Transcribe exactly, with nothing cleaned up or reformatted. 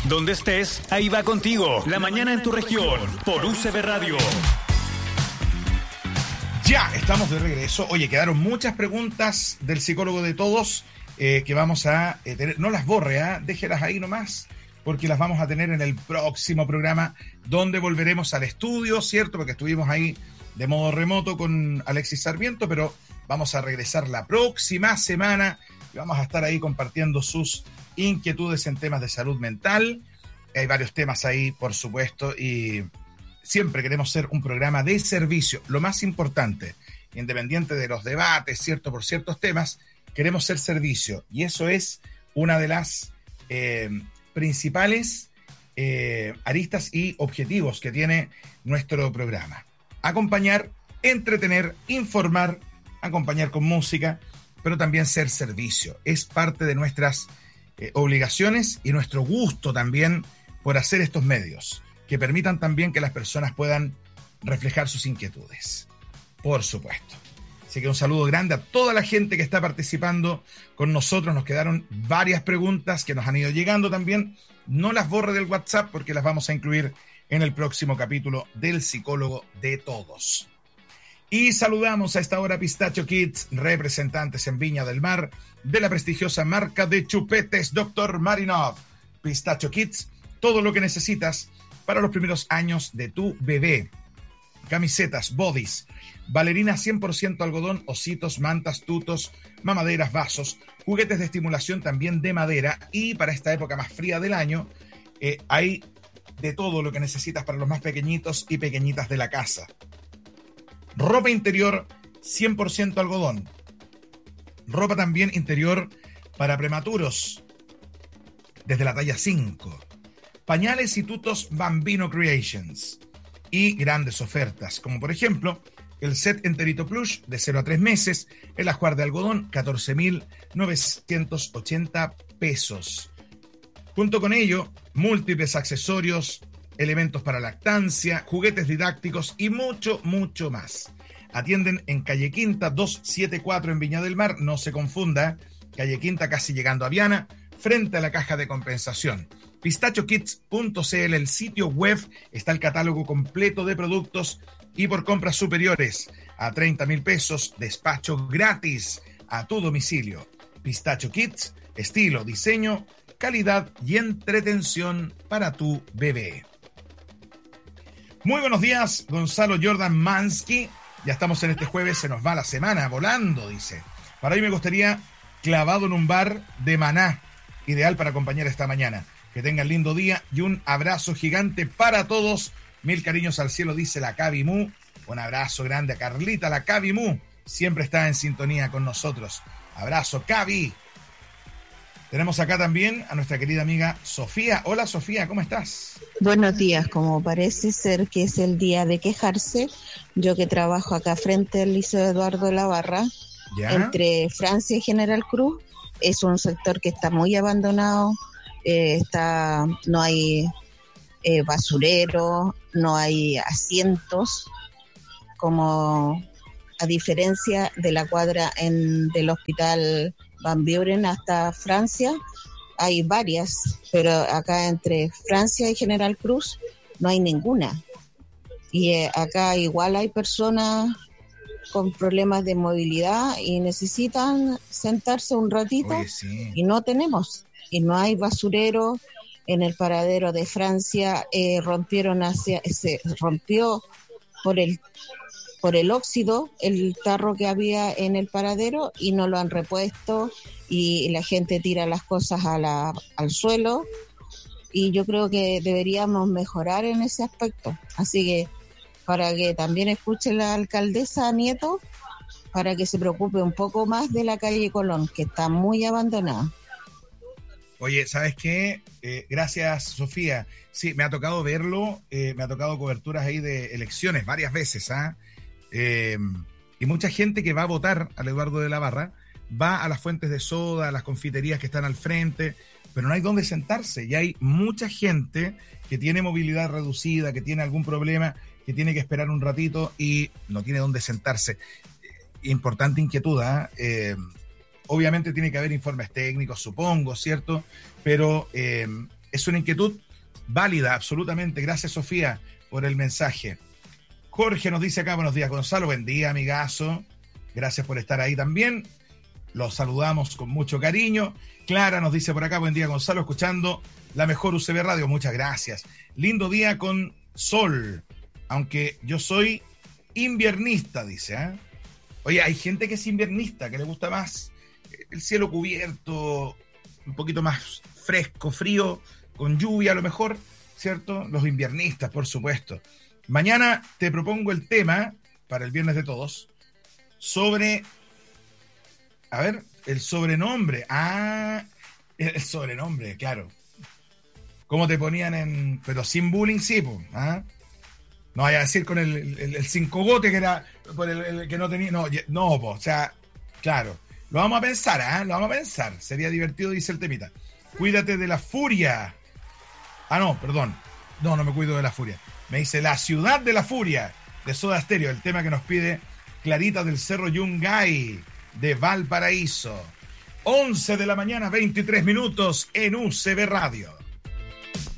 Donde estés, ahí va contigo. La mañana en tu región, por U C B Radio. Ya, estamos de regreso. Oye, quedaron muchas preguntas del psicólogo de todos eh, que vamos a eh, tener. No las borre, ¿eh? Déjelas ahí nomás, porque las vamos a tener en el próximo programa, donde volveremos al estudio, ¿cierto? Porque estuvimos ahí de modo remoto con Alexis Sarmiento, pero vamos a regresar la próxima semana y vamos a estar ahí compartiendo sus inquietudes en temas de salud mental. Hay varios temas ahí, por supuesto, y siempre queremos ser un programa de servicio. Lo más importante, independiente de los debates, ¿cierto? Por ciertos temas, queremos ser servicio. Y eso es una de las eh, principales eh, aristas y objetivos que tiene nuestro programa. Acompañar, entretener, informar, acompañar con música, pero también ser servicio. Es parte de nuestras eh, obligaciones y nuestro gusto también por hacer estos medios, que permitan también que las personas puedan reflejar sus inquietudes. Por supuesto. Así que un saludo grande a toda la gente que está participando con nosotros. Nos quedaron varias preguntas que nos han ido llegando también. No las borre del WhatsApp porque las vamos a incluir en el próximo capítulo del Psicólogo de Todos. Y saludamos a esta hora Pistacho Kids, representantes en Viña del Mar de la prestigiosa marca de chupetes doctor Marinov. Pistacho Kids, todo lo que necesitas para los primeros años de tu bebé. Camisetas, bodys, bailarinas cien por ciento algodón, ositos, mantas, tutos, mamaderas, vasos, juguetes de estimulación también de madera. Y para esta época más fría del año, eh, hay de todo lo que necesitas para los más pequeñitos y pequeñitas de la casa. Ropa interior cien por ciento algodón. Ropa también interior para prematuros, desde la talla cinco. Pañales y tutos Bambino Creations. Y grandes ofertas, como por ejemplo el set enterito plush de cero a tres meses, el ajuar de algodón, catorce mil novecientos ochenta pesos. Junto con ello, múltiples accesorios, elementos para lactancia, juguetes didácticos y mucho, mucho más. Atienden en Calle Quinta doscientos setenta y cuatro en Viña del Mar, no se confunda, Calle Quinta casi llegando a Viana, frente a la caja de compensación. pistacho kids punto c l, el sitio web, está el catálogo completo de productos y por compras superiores a treinta mil pesos, despacho gratis a tu domicilio. Pistacho Kids, estilo, diseño, calidad y entretención para tu bebé. Muy buenos días, Gonzalo Jordan Mansky. Ya estamos en este jueves, se nos va la semana volando, dice. Para hoy me gustaría clavado en un bar de Maná, ideal para acompañar esta mañana. Que tengan lindo día y un abrazo gigante para todos. Mil cariños al cielo, dice la Cabi Mu. Un abrazo grande a Carlita, la Cabi Mu. Siempre está en sintonía con nosotros. Abrazo, Cabi. Tenemos acá también a nuestra querida amiga Sofía. Hola, Sofía, ¿cómo estás? Buenos días. Como parece ser que es el día de quejarse, yo que trabajo acá frente al Liceo Eduardo de la Barra, ¿ya? Entre Francia y General Cruz, es un sector que está muy abandonado. Eh, está, no hay eh, basurero, no hay asientos, como a diferencia de la cuadra en, del hospital Van Buren hasta Francia, hay varias, pero acá entre Francia y General Cruz no hay ninguna. Y eh, acá igual hay personas con problemas de movilidad y necesitan sentarse un ratito. Oye, sí. Y no tenemos. Y no hay basurero. En el paradero de Francia eh, rompieron hacia, se rompió por el por el óxido el tarro que había en el paradero y no lo han repuesto y la gente tira las cosas a la, al suelo y yo creo que deberíamos mejorar en ese aspecto. Así que para que también escuche la alcaldesa Nieto, para que se preocupe un poco más de la calle Colón, que está muy abandonada. Oye, ¿sabes qué? Eh, gracias, Sofía. Sí, me ha tocado verlo, eh, me ha tocado coberturas ahí de elecciones varias veces, ¿ah? ¿eh? Eh, y mucha gente que va a votar al Eduardo de la Barra va a las fuentes de soda, a las confiterías que están al frente, pero no hay dónde sentarse. Y hay mucha gente que tiene movilidad reducida, que tiene algún problema, que tiene que esperar un ratito y no tiene dónde sentarse. Importante inquietud, ¿eh? eh Obviamente tiene que haber informes técnicos, supongo, ¿cierto? Pero eh, es una inquietud válida, absolutamente. Gracias, Sofía, por el mensaje. Jorge nos dice acá, buenos días, Gonzalo, buen día, amigazo. Gracias por estar ahí también. Los saludamos con mucho cariño. Clara nos dice por acá, buen día, Gonzalo, escuchando la mejor U C B Radio. Muchas gracias. Lindo día con sol, aunque yo soy inviernista, dice. ¿eh? Oye, hay gente que es inviernista, que le gusta más el cielo cubierto, un poquito más fresco, frío, con lluvia a lo mejor, ¿cierto? Los inviernistas, por supuesto. Mañana te propongo el tema, para el viernes de todos, sobre, a ver, el sobrenombre. Ah, el sobrenombre, claro. ¿Cómo te ponían en...? Pero sin bullying, sí, pues. ¿ah? No vaya a decir con el, el, el cinco gote que era, por el, el que no tenía... No, no, pues, o sea, claro. Lo vamos a pensar, ¿ah? ¿eh? Lo vamos a pensar. Sería divertido, dice el temita. Cuídate de la furia. Ah, no, perdón. No, no me cuido de la furia. Me dice La Ciudad de la Furia, de Soda Stereo, el tema que nos pide Clarita del Cerro Yungay, de Valparaíso. once de la mañana, veintitrés minutos en U C B Radio.